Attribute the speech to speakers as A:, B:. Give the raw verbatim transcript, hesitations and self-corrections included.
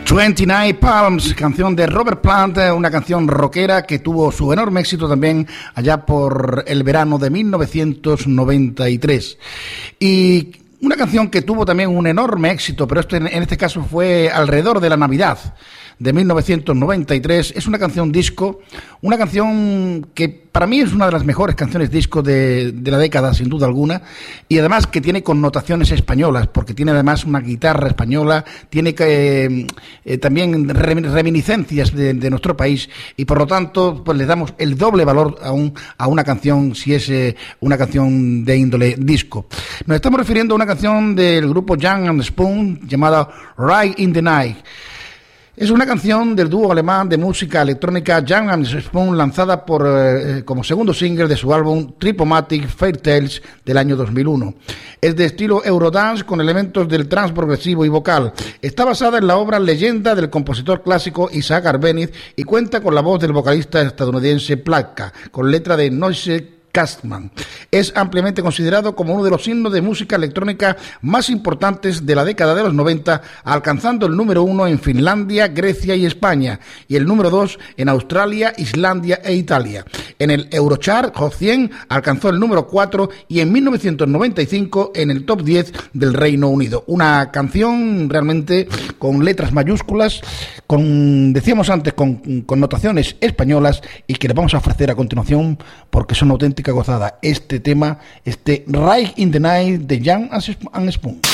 A: veintinueve Palms, canción de Robert Plant, una canción rockera que tuvo su enorme éxito también allá por el verano de mil novecientos noventa y tres. Y una canción que tuvo también un enorme éxito, pero este, en este caso fue alrededor de la Navidad de mil novecientos noventa y tres. Es una canción disco, una canción que para mí es una de las mejores canciones disco de, de la década, sin duda alguna, y además que tiene connotaciones españolas, porque tiene además una guitarra española, tiene que, eh, también reminiscencias de, de nuestro país, y por lo tanto pues le damos el doble valor a, un, a una canción si es eh, una canción de índole disco. Nos estamos refiriendo a una canción del grupo Jam and Spoon llamada Ride in the Night. Es una canción del dúo alemán de música electrónica Jam and Spoon, lanzada por, eh, como segundo single de su álbum Tripomatic Fairytales del año dos mil uno. Es de estilo Eurodance con elementos del trance progresivo y vocal. Está basada en la obra Leyenda del compositor clásico Isaac Arbeniz y cuenta con la voz del vocalista estadounidense Plaka, con letra de Noise Castman. Es ampliamente considerado como uno de los himnos de música electrónica más importantes de la década de los noventa, alcanzando el número uno en Finlandia, Grecia y España, y el número dos en Australia, Islandia e Italia. En el Eurochart Hot cien alcanzó el número cuatro y en mil novecientos noventa y cinco en el top diez del Reino Unido. Una canción realmente con letras mayúsculas, con, decíamos antes, con connotaciones españolas, y que les vamos a ofrecer a continuación porque son auténticas gozada. Este tema, este Ride in the Night de Jam and Spoon.